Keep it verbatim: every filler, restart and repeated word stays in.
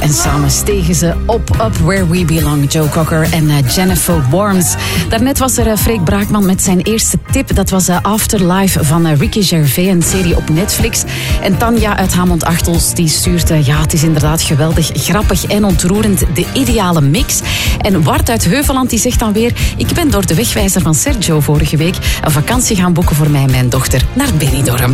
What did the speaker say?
En samen stegen ze op Up Where We Belong. Joe Cocker en uh, Jennifer Warnes. Daarnet was er uh, Freek Braakman met zijn eerste tip. Dat was uh, Afterlife van uh, Ricky Gervais, een serie op Netflix. En Tanja uit Hamond-Achtels die stuurt... Uh, ja, het is inderdaad geweldig, grappig en ontroerend. De ideale mix. En Wart uit Heuveland die zegt dan weer... Ik ben door de wegwijzer van Sergio vorige week... een vakantie gaan boeken voor mij en mijn dochter naar Benidorm.